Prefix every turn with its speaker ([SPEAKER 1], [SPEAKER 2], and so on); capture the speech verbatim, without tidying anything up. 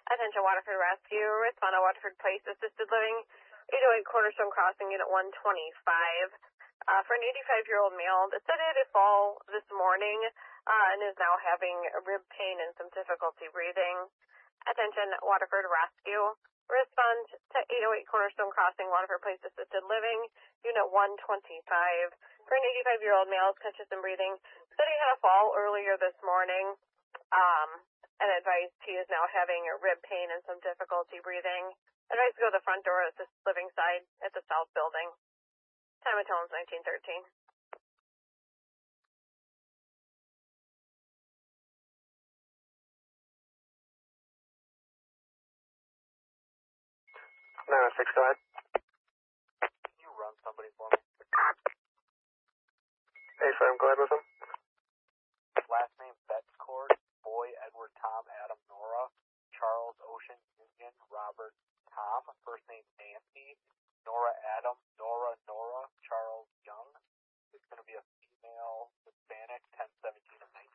[SPEAKER 1] Attention Waterford Rescue, respond to Waterford Place Assisted Living, eight oh eight Cornerstone Crossing, Unit one twenty-five. Uh, for an eighty-five-year-old male that said he had a fall this morning uh, and is now having rib pain and some difficulty breathing. Attention Waterford Rescue, respond to eight oh eight Cornerstone Crossing, Waterford Place Assisted Living, Unit one twenty-five. For an eighty-five-year-old male who's conscious and breathing, said he had a fall earlier this morning. Um, and advised he is now having rib pain and some difficulty breathing. Advised to go to the front door of the living side at the south building. Time of Tones, nineteen thirteen.
[SPEAKER 2] nine oh six, go ahead.
[SPEAKER 3] Can you run somebody for me?
[SPEAKER 2] Hey, Sam, go ahead with him.
[SPEAKER 3] Last name Bettencourt, Boy, Edward, Tom, Adam, Nora, Charles, Ocean, Union, Robert, Tom, first name Nancy, Nora, Adam, Nora, Nora, Charles, Young. It's going to be a female Hispanic, ten seventeen of nineteen.